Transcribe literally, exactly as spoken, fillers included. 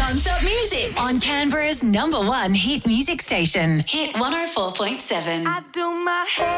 Non-stop music on Canberra's number one hit music station, Hit one oh four point seven. I do my hair